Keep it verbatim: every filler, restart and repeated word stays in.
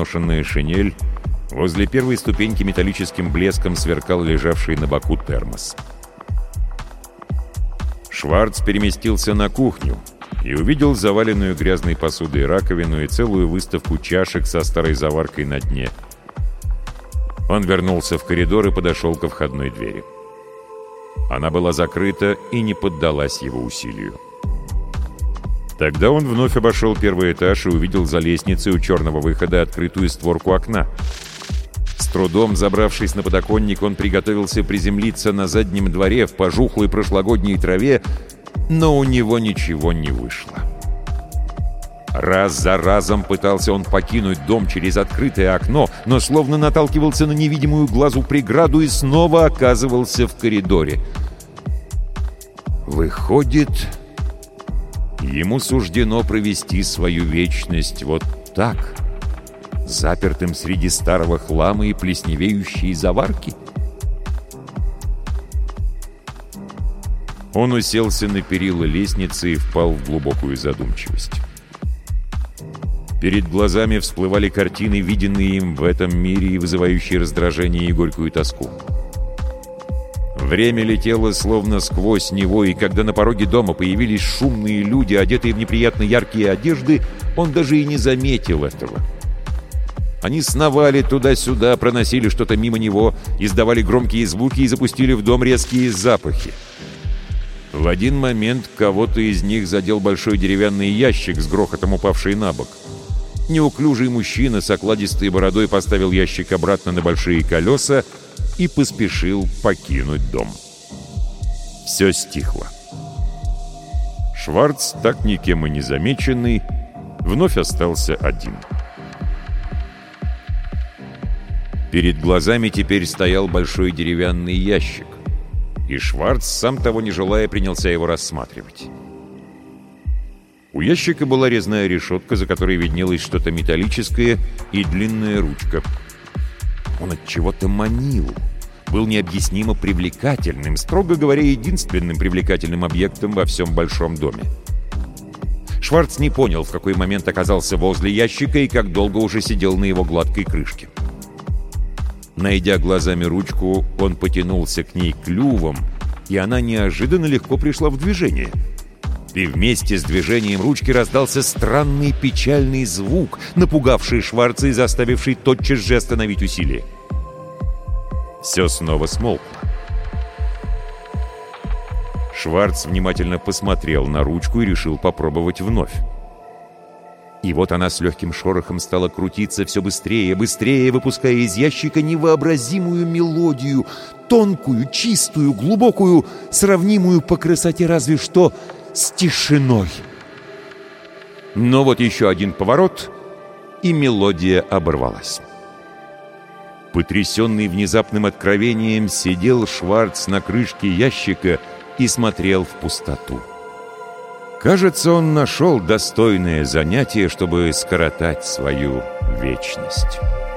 поношенная шинель. Возле первой ступеньки металлическим блеском сверкал лежавший на боку термос. Шварц переместился на кухню и увидел заваленную грязной посудой раковину и целую выставку чашек со старой заваркой на дне. Он вернулся в коридор и подошел ко входной двери. Она была закрыта и не поддалась его усилию. Тогда он вновь обошел первый этаж и увидел за лестницей у черного выхода открытую створку окна. С трудом забравшись на подоконник, он приготовился приземлиться на заднем дворе в пожухлой прошлогодней траве, но у него ничего не вышло. Раз за разом пытался он покинуть дом через открытое окно, но словно наталкивался на невидимую глазу преграду и снова оказывался в коридоре. Выходит, ему суждено провести свою вечность вот так, запертым среди старого хлама и плесневеющей заварки? Он уселся на перила лестницы и впал в глубокую задумчивость. Перед глазами всплывали картины, виденные им в этом мире и вызывающие раздражение и горькую тоску. Время летело словно сквозь него, и когда на пороге дома появились шумные люди, одетые в неприятно яркие одежды, он даже и не заметил этого. Они сновали туда-сюда, проносили что-то мимо него, издавали громкие звуки и запустили в дом резкие запахи. В один момент кого-то из них задел большой деревянный ящик, с грохотом упавший на бок. Неуклюжий мужчина с окладистой бородой поставил ящик обратно на большие колеса и поспешил покинуть дом. Все стихло. Шварц, так никем и не замеченный, вновь остался один. Перед глазами теперь стоял большой деревянный ящик, и Шварц, сам того не желая, принялся его рассматривать. У ящика была резная решетка, за которой виднелось что-то металлическое и длинная ручка. Он от чего-то манил, был необъяснимо привлекательным, строго говоря, единственным привлекательным объектом во всем большом доме. Шварц не понял, в какой момент оказался возле ящика и как долго уже сидел на его гладкой крышке. Найдя глазами ручку, он потянулся к ней клювом, и она неожиданно легко пришла в движение. И вместе с движением ручки раздался странный печальный звук, напугавший Шварца и заставивший тотчас же остановить усилие. Все снова смолкло. Шварц внимательно посмотрел на ручку и решил попробовать вновь. И вот она с легким шорохом стала крутиться все быстрее, быстрее, выпуская из ящика невообразимую мелодию, тонкую, чистую, глубокую, сравнимую по красоте разве что с тишиной. Но вот еще один поворот, и мелодия оборвалась. Потрясенный внезапным откровением, сидел Шварц на крышке ящика и смотрел в пустоту. Кажется, он нашел достойное занятие, чтобы скоротать свою вечность.